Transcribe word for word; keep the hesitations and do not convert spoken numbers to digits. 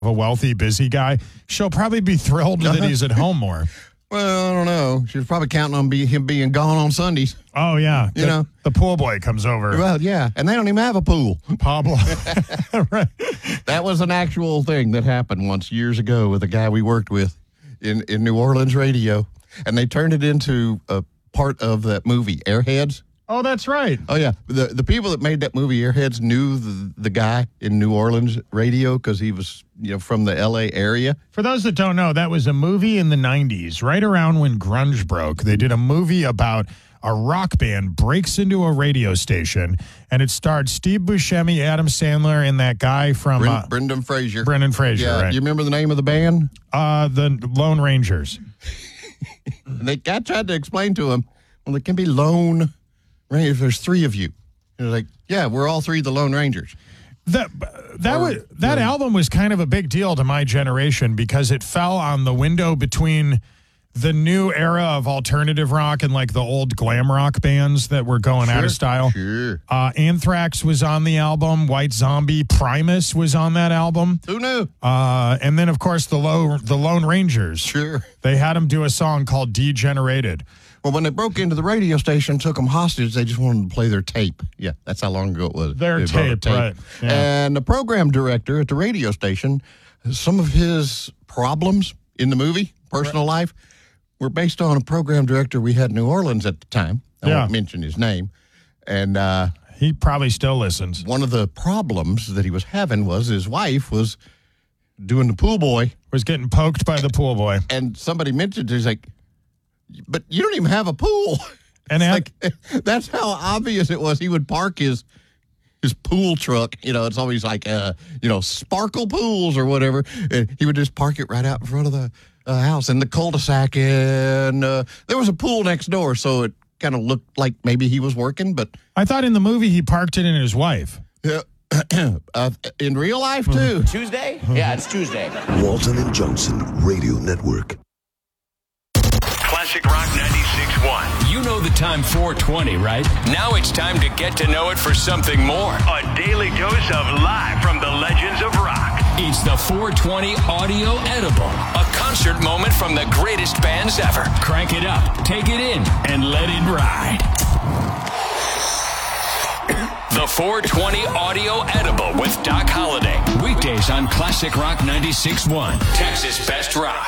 a wealthy, busy guy, she'll probably be thrilled that he's at home more. Well, I don't know. She was probably counting on be, him being gone on Sundays. Oh, yeah. You the, know? The pool boy comes over. Well, yeah. And they don't even have a pool. Pablo. Right. That was an actual thing that happened once years ago with a guy we worked with in, in New Orleans radio. And they turned it into a part of that movie, Airheads. Oh, that's right. Oh, yeah. The the people that made that movie, Airheads, knew the, the guy in New Orleans radio because he was, you know, from the L A area. For those that don't know, that was a movie in the nineties, right around when grunge broke. They did a movie about a rock band breaks into a radio station, and it starred Steve Buscemi, Adam Sandler, and that guy from... Bren, uh, Brendan Fraser. Brendan Fraser, yeah, right. You remember the name of the band? Uh, the Lone Rangers. And they I tried to explain to him, well, it can be Lone Rangers. There's three of you. And they're like, yeah, we're all three the Lone Rangers. That that Or, was that yeah. album was kind of a big deal to my generation because it fell on the window between the new era of alternative rock and like the old glam rock bands that were going Sure, out of style. Sure. Uh, Anthrax was on the album. White Zombie, Primus was on that album. Who knew? Uh, and then of course the low the Lone Rangers. Sure. They had them do a song called Degenerated. Well, when they broke into the radio station, took them hostage, they just wanted to play their tape. Yeah, that's how long ago it was. Their They brought a tape, right. Yeah. And the program director at the radio station, some of his problems in the movie, personal right. life, were based on a program director we had in New Orleans at the time. I yeah. won't mention his name. And uh, he probably still listens. One of the problems that he was having was his wife was doing the pool boy. Was getting poked by the pool boy. And somebody mentioned, he's like, but you don't even have a pool. And like, that's how obvious it was. He would park his his pool truck. You know, it's always like, uh, you know, Sparkle Pools or whatever. And he would just park it right out in front of the uh, house in the cul-de-sac. And uh, there was a pool next door, so it kind of looked like maybe he was working. But I thought in the movie he parked it in his wife. Yeah. uh, in real life, too. Tuesday? Yeah, it's Tuesday. Walton and Johnson Radio Network. Classic Rock ninety-six point one. You know the time four twenty, right? Now it's time to get to know it for something more. A daily dose of live from the legends of rock. It's the four twenty Audio Edible, a concert moment from the greatest bands ever. Crank it up, take it in, and let it ride. The four twenty Audio Edible with Doc Holliday. Weekdays on Classic Rock ninety-six point one. Texas Best Rock.